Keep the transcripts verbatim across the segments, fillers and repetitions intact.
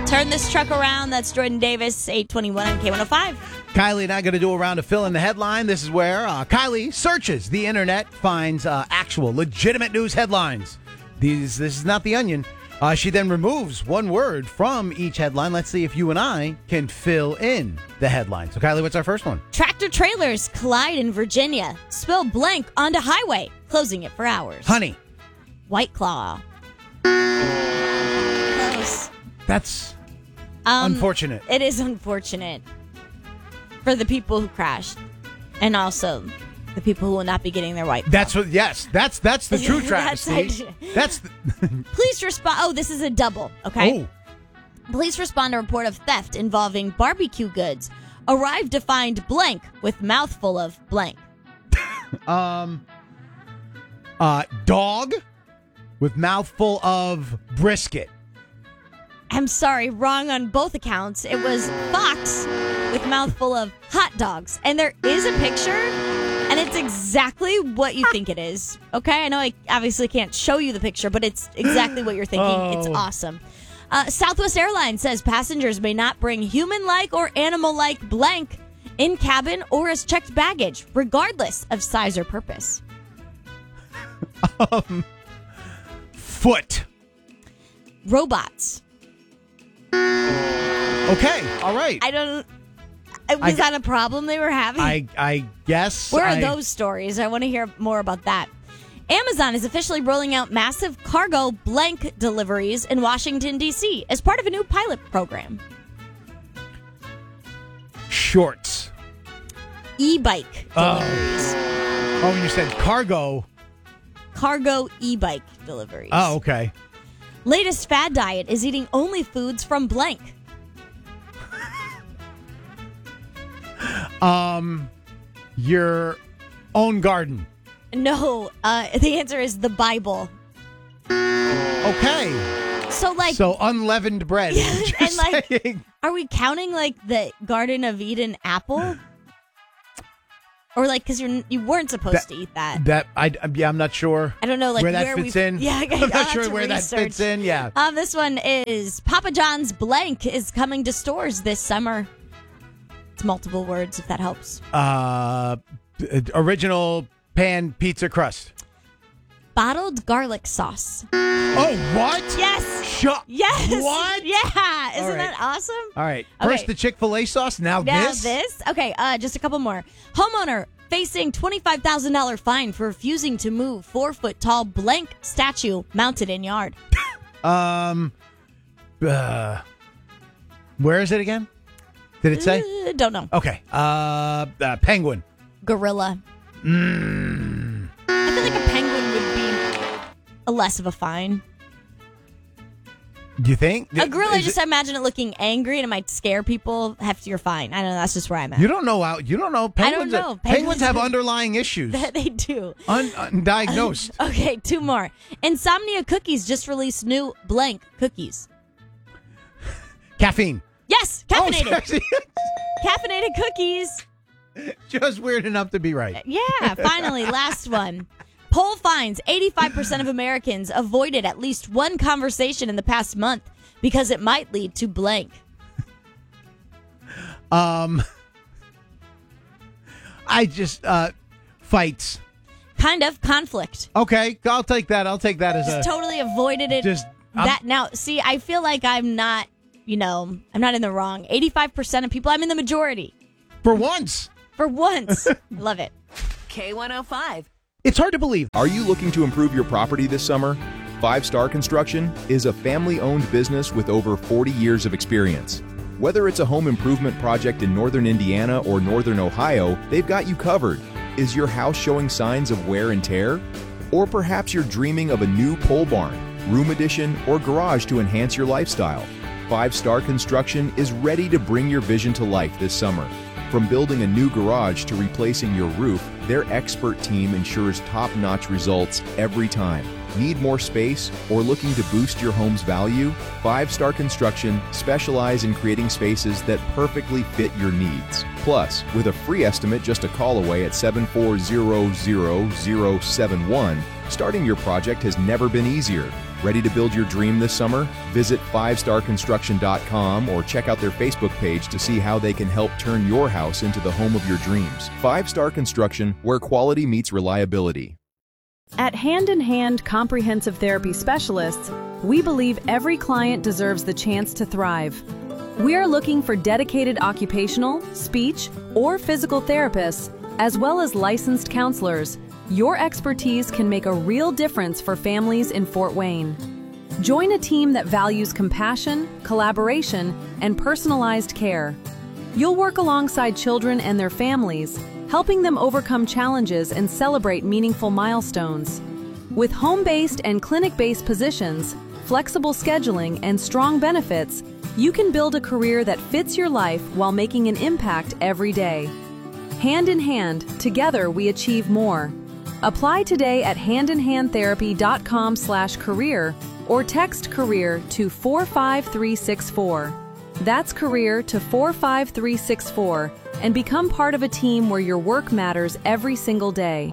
Turn this truck around. That's Jordan Davis, eight twenty-one on K one oh five. Kylie and I going to do a round of fill in the headline. This is where uh, Kylie searches the internet, finds uh, actual, legitimate news headlines. These, this is not The Onion. Uh, she then removes one word from each headline. Let's see if you and I can fill in the headline. So, Kylie, what's our first one? Tractor trailers collide in Virginia. Spill blank onto highway. Closing it for hours. Honey. White Claw. Close. That's Um, unfortunate. It is unfortunate for the people who crashed, and also the people who will not be getting their white claw. That's what. Yes, that's that's the true That's travesty. actually- That's. The, Police respond. Oh, this is a double. Okay. oh, Police respond to a report of theft involving barbecue goods. Arrived to find blank with mouthful of blank. um, uh, dog with mouthful of brisket. I'm sorry, wrong on both accounts. It was fox with mouthful of hot dogs. And there is a picture, and it's exactly what you think it is. Okay? I know I obviously can't show you the picture, but it's exactly what you're thinking. Oh. It's awesome. Uh, Southwest Airlines says passengers may not bring human-like or animal-like blank in cabin or as checked baggage, regardless of size or purpose. Um, foot. Robots. Okay, all right. I don't... Was I- that a problem they were having? I I guess. Where are I, those stories? I want to hear more about that. Amazon is officially rolling out massive cargo blank deliveries in Washington, D C as part of a new pilot program. Shorts. E-bike Oh. deliveries. Oh, you said cargo. Cargo e-bike deliveries. Oh, okay. Latest fad diet is eating only foods from blank. Um, your own garden. No, uh, the answer is the Bible. Okay. So, like, So unleavened bread. is what you're and like, saying. are we counting like the Garden of Eden apple? Or like, because you're you weren't supposed That- to eat that. that I yeah, I'm not sure. I don't know, like where that where fits we, in. Yeah, I- I'm I'll not have sure to where that research. fits in. Yeah. Um, this one is Papa John's blank is coming to stores this summer. It's multiple words, if that helps. Uh, original pan pizza crust. Bottled garlic sauce. Oh, what? Yes. Shut. Yes. What? Yeah. Isn't All right. that awesome? All right. Okay. First the Chick-fil-A sauce. Now, Now this. this. Okay, uh, just a couple more. Homeowner facing twenty-five thousand dollars fine for refusing to move four-foot-tall blank statue mounted in yard. Um. Uh, where is it again? Did it say? Uh, don't know. Okay. Uh, uh penguin. Gorilla. Mm. I feel like a penguin would be a less of a fine. Do you think? A gorilla, I Is just it- imagine it looking angry and it might scare people. Heftier fine. I don't know. That's just where I'm at. You don't know how. You don't know. Penguins I don't are- know. Penguins, Penguins- have underlying issues. That they do. Un- undiagnosed. Okay, two more. Insomnia Cookies just released new blank cookies. Caffeine. Yes, caffeinated. Oh, sorry. Caffeinated cookies. Just weird enough to be right. Yeah, finally, last one. Poll finds eighty-five percent of Americans avoided at least one conversation in the past month because it might lead to blank. Um, I just uh, fights. Kind of conflict. Okay, I'll take that. I'll take that as a Just totally avoided it. just. I'm- that now, see, I feel like I'm not, you know, I'm not in the wrong. eighty-five percent of people, I'm in the majority. for once. For once. Love it. K one oh five. It's hard to believe. Are you looking to improve your property this summer? Five Star Construction is a family-owned business with over forty years of experience. Whether it's a home improvement project in northern Indiana or northern Ohio, they've got you covered. Is your house showing signs of wear and tear? Or perhaps you're dreaming of a new pole barn, room addition, or garage to enhance your lifestyle. Five Star Construction is ready to bring your vision to life this summer. From building a new garage to replacing your roof, their expert team ensures top-notch results every time. Need more space or looking to boost your home's value? Five Star Construction specialize in creating spaces that perfectly fit your needs. Plus, with a free estimate just a call away at seven four zero zero zero seven one, starting your project has never been easier. Ready to build your dream this summer? Visit five star construction dot com or check out their Facebook page to see how they can help turn your house into the home of your dreams. Five Star Construction, where quality meets reliability. At Hand in Hand Comprehensive Therapy Specialists, we believe every client deserves the chance to thrive. We are looking for dedicated occupational, speech, or physical therapists, as well as licensed counselors. Your expertise can make a real difference for families in Fort Wayne. Join a team that values compassion, collaboration, and personalized care. You'll work alongside children and their families, helping them overcome challenges and celebrate meaningful milestones. With home-based and clinic-based positions, flexible scheduling, and strong benefits, you can build a career that fits your life while making an impact every day. Hand in hand, together we achieve more. Apply today at hand in hand therapy dot com slash career or text career to four five three six four. That's career to four five three six four and become part of a team where your work matters every single day.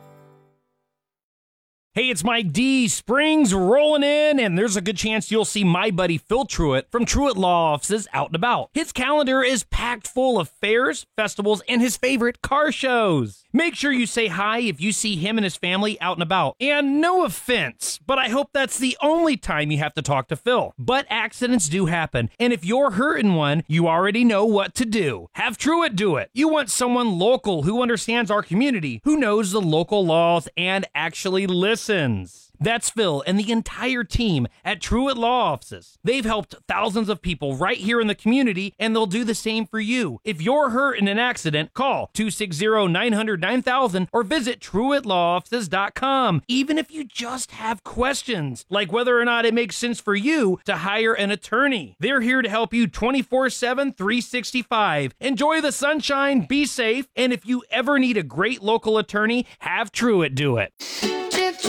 Hey, it's Mike D. Spring's rolling in, and there's a good chance you'll see my buddy Phil Truitt from Truitt Law Offices out and about. His calendar is packed full of fairs, festivals, and his favorite car shows. Make sure you say hi if you see him and his family out and about. And no offense, but I hope that's the only time you have to talk to Phil. But accidents do happen, and if you're hurting one, you already know what to do. Have Truitt do it. You want someone local who understands our community, who knows the local laws, and actually listens. That's Phil and the entire team at Truitt Law Offices. They've helped thousands of people right here in the community, and they'll do the same for you. If you're hurt in an accident, call two six zero, nine hundred, nine thousand or visit truitt law offices dot com. Even if you just have questions, like whether or not it makes sense for you to hire an attorney. They're here to help you twenty-four seven, three sixty-five. Enjoy the sunshine, be safe, and if you ever need a great local attorney, have Truitt do it.